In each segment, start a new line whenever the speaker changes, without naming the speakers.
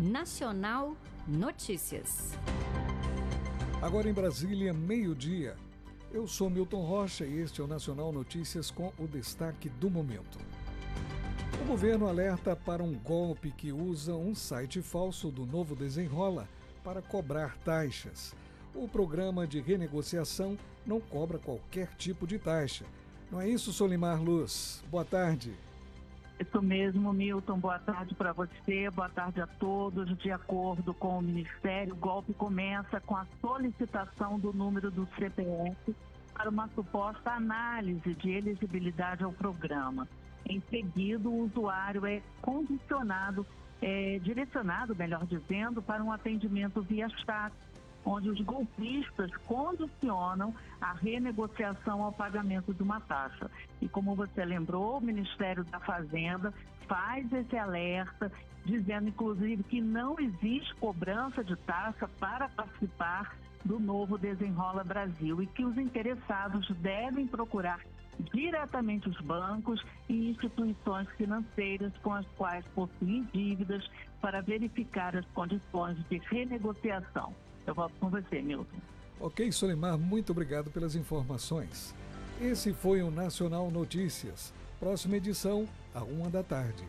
Nacional Notícias.
Agora em Brasília, meio-dia. Eu sou Milton Rocha e este é o Nacional Notícias com o destaque do momento. O governo alerta para um golpe que usa um site falso do Novo Desenrola para cobrar taxas. O programa de renegociação não cobra qualquer tipo de taxa. Não é isso, Solimar Luz? Boa tarde.
Isso mesmo, Milton. Boa tarde para você, boa tarde a todos. De acordo com o Ministério, o golpe começa com a solicitação do número do CPF para uma suposta análise de elegibilidade ao programa. Em seguida, o usuário é direcionado, melhor dizendo, para um atendimento via chat, onde os golpistas condicionam a renegociação ao pagamento de uma taxa. E como você lembrou, o Ministério da Fazenda faz esse alerta, dizendo inclusive que não existe cobrança de taxa para participar do Novo Desenrola Brasil e que os interessados devem procurar diretamente os bancos e instituições financeiras com as quais possuem dívidas para verificar as condições de renegociação. Eu volto com você, Milton.
Ok, Solimar, muito obrigado pelas informações. Esse foi o Nacional Notícias. Próxima edição, à 13h.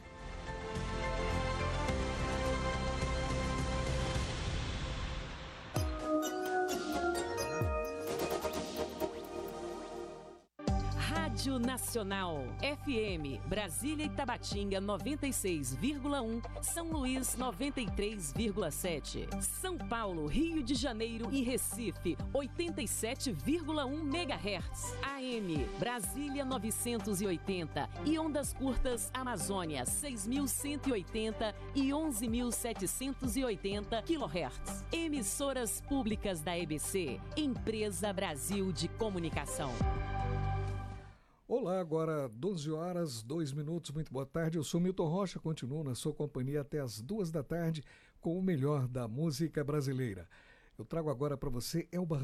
Rádio Nacional, FM, Brasília e Tabatinga 96,1, São Luís 93,7, São Paulo, Rio de Janeiro e Recife 87,1 MHz, AM, Brasília 980 e ondas curtas Amazônia 6.180 e 11.780 kHz. Emissoras públicas da EBC, Empresa Brasil de Comunicação.
Olá, agora 12h02. Muito boa tarde, eu sou Milton Rocha, continuo na sua companhia até as 2h com o melhor da música brasileira. Eu trago agora para você Elba